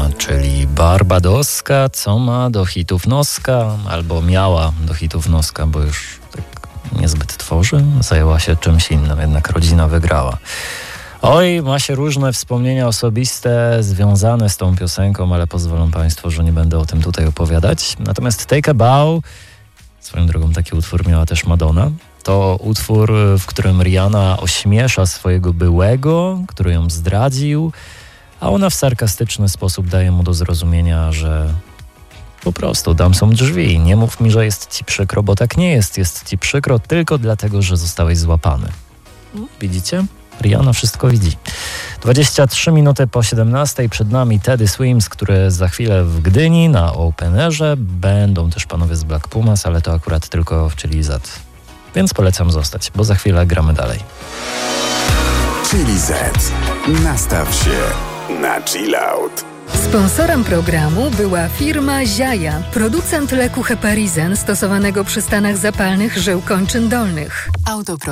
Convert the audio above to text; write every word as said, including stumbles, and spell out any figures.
czyli barbadoska, co ma do hitów noska, albo miała do hitów noska, bo już tak niezbyt tworzy, zajęła się czymś innym, jednak rodzina wygrała. Oj, ma się różne wspomnienia osobiste związane z tą piosenką, ale pozwolą Państwo, że nie będę o tym tutaj opowiadać. Natomiast Take a Bow, swoją drogą taki utwór miała też Madonna, to utwór, w którym Rihanna ośmiesza swojego byłego, który ją zdradził, a ona w sarkastyczny sposób daje mu do zrozumienia, że po prostu tam są drzwi. Nie mów mi, że jest ci przykro, bo tak nie jest. Jest ci przykro tylko dlatego, że zostałeś złapany. Widzicie? Rihanna wszystko widzi. dwadzieścia trzy minuty po siedemnastej przed nami Teddy Swims, które za chwilę w Gdyni na Openerze. Będą też panowie z Black Pumas, ale to akurat tylko w Chili Z. Więc polecam zostać, bo za chwilę gramy dalej. Chili Z. Nastaw się na chill out. Sponsorem programu była firma Ziaja, producent leku Heparizen stosowanego przy stanach zapalnych żył kończyn dolnych. Autopro